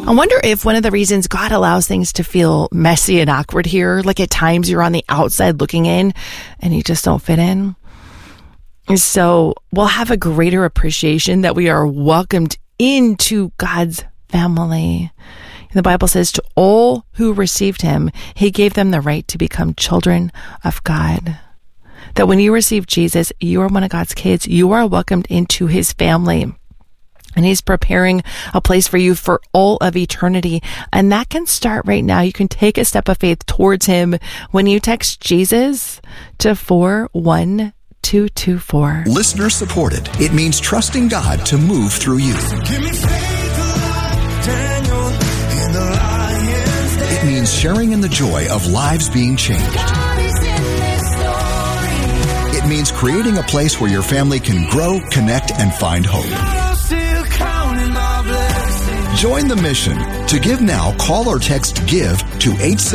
I wonder if one of the reasons God allows things to feel messy and awkward here, like at times you're on the outside looking in and you just don't fit in, is so we'll have a greater appreciation that we are welcomed into God's family. The Bible says, to all who received him, he gave them the right to become children of God. That when you receive Jesus, you are one of God's kids. You are welcomed into his family. And he's preparing a place for you for all of eternity. And that can start right now. You can take a step of faith towards him when you text Jesus to 41224. Listener supported. It means trusting God to move through you. It means sharing in the joy of lives being changed. It means creating a place where your family can grow, connect, and find hope. Join the mission. To give now, call or text GIVE to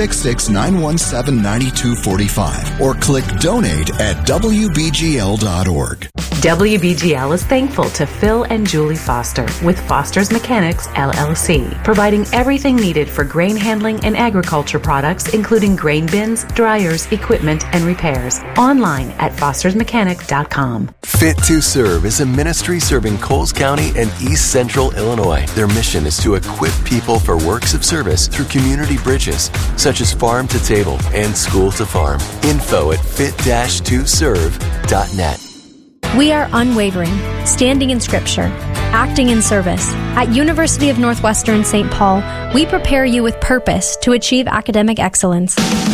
866-917-9245 or click donate at WBGL.org. WBGL is thankful to Phil and Julie Foster with Foster's Mechanics, LLC, providing everything needed for grain handling and agriculture products, including grain bins, dryers, equipment, and repairs. Online at fostersmechanic.com. Fit to Serve is a ministry serving Coles County and East Central Illinois. Their mission is to equip people for works of service through community bridges, such as Farm to Table and School to Farm. Info at fit-2serve.net. We are unwavering, standing in Scripture, acting in service. At University of Northwestern St. Paul, we prepare you with purpose to achieve academic excellence.